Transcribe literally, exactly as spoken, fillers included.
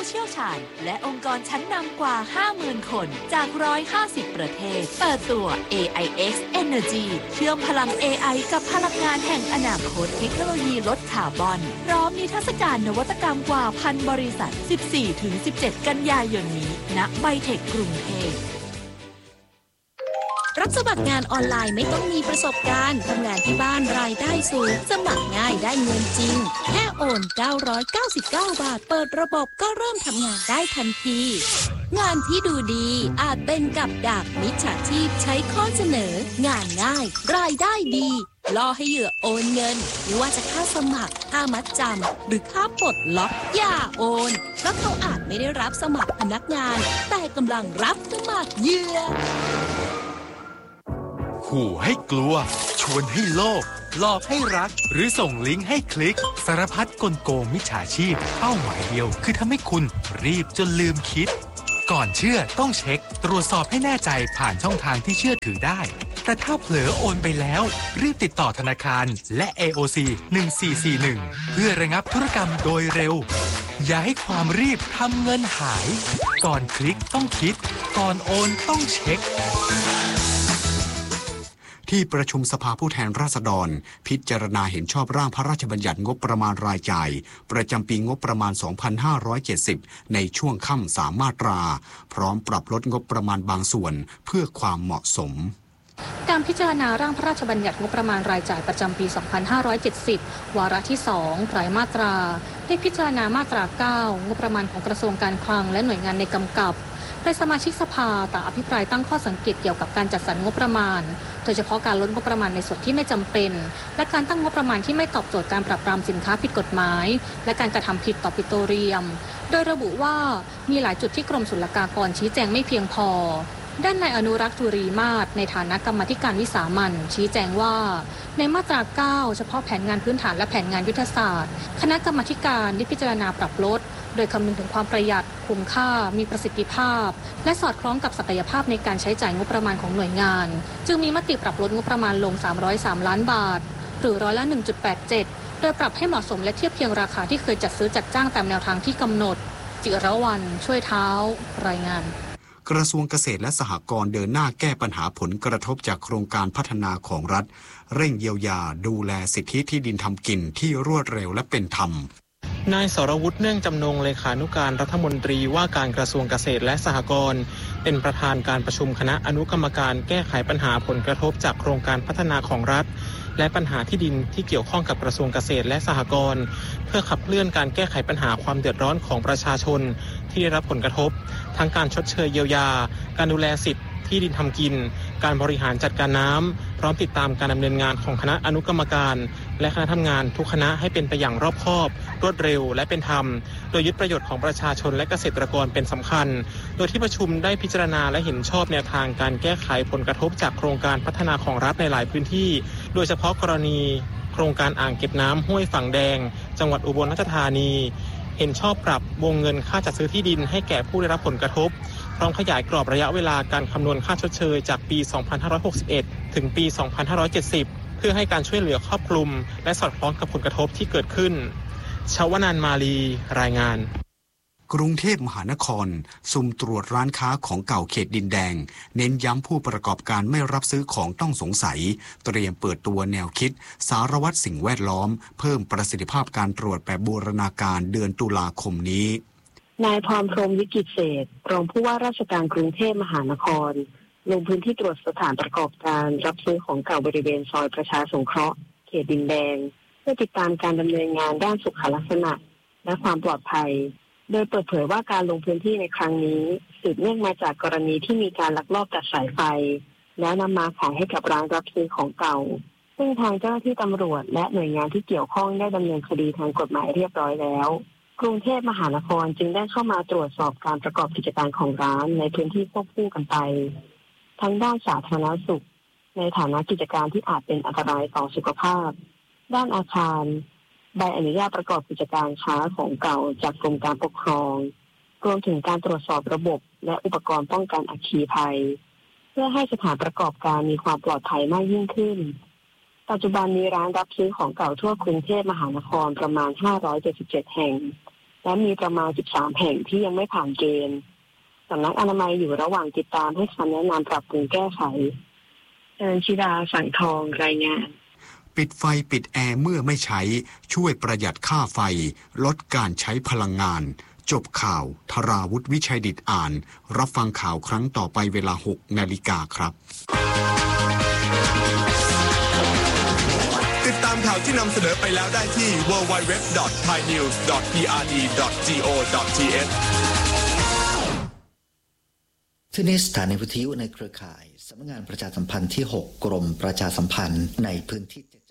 เชี่ยวชาญและองค์กรชั้นนำกว่า ห้าหมื่น คนจากหนึ่งร้อยห้าสิบประเทศเปิดตัว เอ ไอ เอ็กซ์ Energy เชื่อมพลัง เอ ไอ กับพลังงานแห่งอนาคตเทคโนโลยีลดคาร์บอนพร้อมนิทรรศการนวัตกรรมกว่าพันบริษัท สิบสี่ถึงสิบเจ็ด กันยายนนี้ณไบเทคกรุงเทพรับสมัครงานออนไลน์ไม่ต้องมีประสบการณ์ทำงานที่บ้านรายได้สูงสมัครง่ายได้เงินจริงแค่โอนเก้าร้อยเก้าสิบเก้าบาทเปิดระบบก็เริ่มทำงานได้ทันทีงานที่ดูดีอาจเป็นกับดักมิจฉาชีพใช้ข้อเสนองานง่ายรายได้ดีล่อให้เหยื่อโอนเงินไม่ว่าจะค่าสมัครค่ามัดจำหรือค่าปลดล็อกอย่าโอนเพราะเขาอาจไม่ได้รับสมัครพนักงานแต่กำลังรับสมัครเหยื่อขู่ให้กลัวชวนให้โลภหลอกให้รักหรือส่งลิงก์ให้คลิกสารพัดกลโกงมิจฉาชีพเป้าหมายเดียวคือทำให้คุณรีบจนลืมคิดก่อนเชื่อต้องเช็คตรวจสอบให้แน่ใจผ่านช่องทางที่เชื่อถือได้แต่ถ้าเผลอโอนไปแล้วรีบติดต่อธนาคารและ เอ โอ ซี หนึ่งสี่สี่หนึ่งเพื่อระงับธุรกรรมโดยเร็วอย่าให้ความรีบทำเงินหายก่อนคลิกต้องคิดก่อนโอนต้องเช็คที่ประชุมสภาผู้แทนราษฎรพิจารณาเห็นชอบร่างพระราชบัญญัติงบประมาณรายจ่ายประจำปีงบประมาณ สองพันห้าร้อยเจ็ดสิบ ในช่วงค่ำสามมาตราพร้อมปรับลดงบประมาณบางส่วนเพื่อความเหมาะสมการพิจารณาร่างพระราชบัญญัติงบประมาณรายจ่ายประจำปี สองพันห้าร้อยเจ็ดสิบ วาระที่ สอง รายมาตราได้พิจารณามาตรา เก้า งบประมาณของกระทรวงการคลังและหน่วยงานในกำกับโดยสมาชิกสภาต่างอภิปรายตั้งข้อสังเกตเกี่ยวกับการจัดสรรงบประมาณโดยเฉพาะการลดงบประมาณในส่วนที่ไม่จำเป็นและการตั้งงบประมาณที่ไม่ตอบโจทย์การปราบปรามสินค้าผิดกฎหมายและการกระทำผิดต่อปิโตรเลียมโดยระบุว่ามีหลายจุดที่กรมศุลกากรชี้แจงไม่เพียงพอด้านนายอนุรักษ์จุรีมาศในฐานะกรรมาธิการวิสามัญชี้แจงว่าในมาตรา เก้า เฉพาะแผนงานพื้นฐานและแผนงานยุทธศาสตร์คณะกรรมาการได้พิจารณาปรับลดโดยคำนึงถึงความประหยัดคุ้มค่ามีประสิทธิภาพและสอดคล้องกับศักยภาพในการใช้จ่ายงบประมาณของหน่วยงานจึงมีมติปรับลดงบประมาณลงสามร้อยสามล้านบาทหรือร้อยละ หนึ่งจุดแปดเจ็ด โดยปรับให้เหมาะสมและเทียบเคียงราคาที่เคยจัดซื้อจัดจ้างตามแนวทางที่กำหนดจิรวรรณช่วยเท้ารายงานกระทรวงเกษตรและสหกรณ์เดินหน้าแก้ปัญหาผลกระทบจากโครงการพัฒนาของรัฐเร่งเยียวยาดูแลสิทธิที่ดินทำกินที่รวดเร็วและเป็นธรรมนายสรวุฒิเนื่องจำนงเลขานุการรัฐมนตรีว่าการกระทรวงเกษตรและสหกรณ์เป็นประธานการประชุมคณะอนุกรรมการแก้ไขปัญหาผลกระทบจากโครงการพัฒนาของรัฐและปัญหาที่ดินที่เกี่ยวข้องกับกระทรวงเกษตรและสหกรณ์เพื่อขับเคลื่อนการแก้ไขปัญหาความเดือดร้อนของประชาชนที่ได้รับผลกระทบทั้งการชดเชยเยียวยาการดูแลสิทธิที่ดินทำกินการบริหารจัดการน้ำพร้อมติดตามการดำเนินงานของคณะอนุกรรมการและคณะทำงานทุกคณะให้เป็นไปอย่างรอบคอบรวดเร็วและเป็นธรรมโดยยึดประโยชน์ของประชาชนและเกษตรกรเป็นสำคัญโดยที่ประชุมได้พิจารณาและเห็นชอบแนวทางการแก้ไขผลกระทบจากโครงการพัฒนาของรัฐในหลายพื้นที่โดยเฉพาะกรณีโครงการอ่างเก็บน้ำห้วยฝั่งแดงจังหวัดอุบลราชธานีเห็นชอบปรับวงเงินค่าจัดซื้อที่ดินให้แก่ผู้ได้รับผลกระทบพร้อมขยายกรอบระยะเวลาการคำนวณค่าชดเชยจากปี สองพันห้าร้อยหกสิบเอ็ด ถึงปี สองพันห้าร้อยเจ็ดสิบ เพื่อให้การช่วยเหลือครอบคลุมและสอดคล้องกับผลกระทบที่เกิดขึ้นชวนันท์มาลีรายงานกรุงเทพมหานครสุ่มตรวจร้านค้าของเก่าเขตดินแดงเน้นย้ำผู้ประกอบการไม่รับซื้อของต้องสงสัยเตรียมเปิดตัวแนวคิดสารวัตรสิ่งแวดล้อมเพิ่มประสิทธิภาพการตรวจแบบบูรณาการเดือนตุลาคมนี้นายพรพรหมวิกิตเศษรองผู้ว่าราชการกรุงเทพมหานครลงพื้นที่ตรวจสถานประกอบการรับซื้อของเก่าบริเวณซอยประชาสงเคราะห์เขตดินแดงเพื่อติดตามการดำเนินงานด้านสุขลักษณะและความปลอดภัยโดยเปิดเผยว่าการลงพื้นที่ในครั้งนี้สืบเนื่องมาจากกรณีที่มีการลักลอบตัดสายไฟแล้วนำมาขายให้กับร้านรับซื้อของเก่าซึ่งทางเจ้าหน้าที่ตำรวจและหน่วยงานที่เกี่ยวข้องได้ดำเนินคดีทางกฎหมายเรียบร้อยแล้วกรุงเทพมหานครจึงได้เข้ามาตรวจสอบการประกอบกิจการของร้านในพื้นที่ควบคู่กันไปทั้งด้านสาธารณสุขในฐานะกิจการที่อาจเป็นอันตรายต่อสุขภาพด้านอาคารใบอนุญาตประกอบกิจการค้าของเก่าจากกรมการปกครองรวมถึงการตรวจสอบระบบและอุปกรณ์ป้องกันอัคคีภัยเพื่อให้สถานประกอบการมีความปลอดภัยมากยิ่งขึ้นปัจจุบันมีร้านรับซื้อของเก่าทั่วกรุงเทพมหานครประมาณห้าร้อยเจ็ดสิบเจ็ดแห่งและมีประมาณสิบสามแห่งที่ยังไม่ผ่านเกณฑ์สำนักอนามัยอยู่ระหว่างติดตามให้คำแนะนำปรับปรุงแก้ไขเอิญชิดาสังทองรายงานปิดไฟปิดแอร์เมื่อไม่ใช้ช่วยประหยัดค่าไฟลดการใช้พลังงานจบข่าวธราวุฒิวิชัยดิษฐ์อ่านรับฟังข่าวครั้งต่อไปเวลาหกนาฬิกาครับติดตามข่าวที่นำเสนอไปแล้วได้ที่ ดับเบิลยู ดับเบิลยู ดับเบิลยู ดอท ไทยนิวส์ ดอท พี อาร์ ดี ดอท จี โอ ดอท ที เอชที่นี่สถานีวิทยุในเครือข่ายสำนักงานประชาสัมพันธ์ที่หกกรมประชาสัมพันธ์ในพื้นที่